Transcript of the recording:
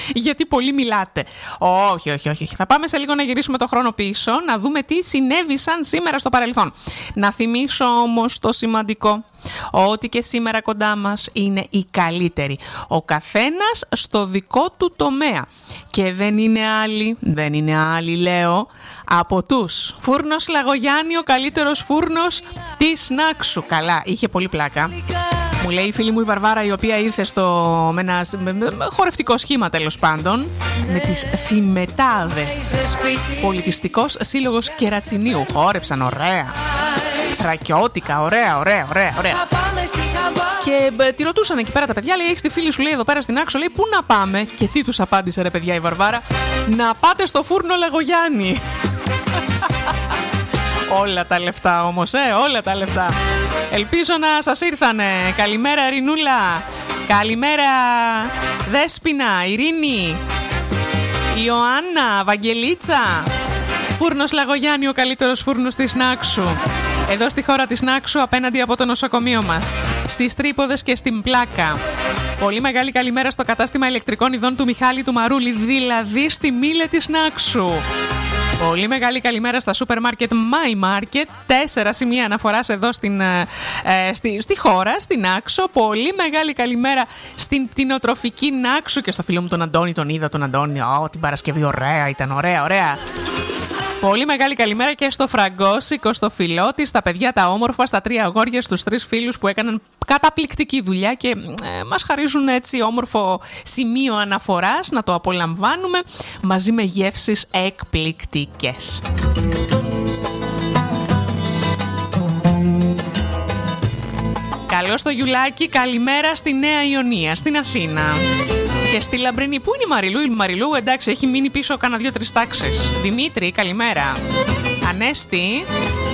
γιατί πολύ μιλάτε. Όχι. Θα πάμε σε λίγο να γυρίσουμε το χρόνο πίσω, να δούμε τι συνέβησαν σήμερα στο παρελθόν. Να θυμίσω όμως το σημαντικό, ότι και σήμερα κοντά μας είναι οι καλύτεροι. Ο καθένας στο δικό του τομέα. Και δεν είναι άλλοι λέω, από τους Φούρνος Λαγογιάννη, ο καλύτερος φούρνος της Νάξου. Καλά, είχε πολύ πλάκα. Μου λέει η φίλη μου η Βαρβάρα, η οποία ήρθε με ένα χορευτικό σχήμα τέλος πάντων, με τις Θημετάδες. Πολιτιστικός Σύλλογος Κερατσινίου. Χόρεψαν ωραία. Θρακιώτικα, ωραία. Και τη ρωτούσαν εκεί πέρα τα παιδιά, λέει: έχεις τη φίλη σου, λέει, εδώ πέρα στην Άξο, λέει, πού να πάμε? Και τι τους απάντησε, ρε παιδιά, η Βαρβάρα? Να πάτε στο Φούρνο Λαγογιάννη. Όλα τα λεφτά όμως, όλα τα λεφτά. Ελπίζω να σας ήρθανε. Καλημέρα Ειρηνούλα. Καλημέρα Δέσποινα, Ειρήνη, Ιωάννα, Βαγγελίτσα. Φούρνος Λαγογιάννη, ο καλύτερος φούρνος της Νάξου. Εδώ στη χώρα της Νάξου, απέναντι από το νοσοκομείο μας, στις Τρίποδες και στην Πλάκα. Πολύ μεγάλη καλημέρα στο κατάστημα ηλεκτρικών ειδών του Μιχάλη του Μαρούλη, δηλαδή στη Μήλε της Νάξου. Πολύ μεγάλη καλημέρα στα σούπερ μάρκετ My Market. 4 σημεία αναφοράς εδώ στη χώρα, στην Άξο. Πολύ μεγάλη καλημέρα στην κτηνοτροφική Νάξου και στο φίλο μου τον Αντώνη. Τον είδα τον Αντώνη. Την Παρασκευή ωραία ήταν, ωραία. Πολύ μεγάλη καλημέρα και στο Φραγκόσικο, στο Φιλότη, στα παιδιά τα όμορφα, στα 3 αγόρια, στους 3 φίλους που έκαναν καταπληκτική δουλειά και μας χαρίζουν έτσι όμορφο σημείο αναφοράς να το απολαμβάνουμε μαζί με γεύσεις εκπληκτικές. Καλό στο Γιουλάκι, καλημέρα στη Νέα Ιωνία, στην Αθήνα. Και στη Λαμπρινή, πού είναι η Μαριλού? Η Μαριλού, εντάξει, έχει μείνει πίσω κάνα 2-3 τάξεις. Δημήτρη, καλημέρα. Ανέστη.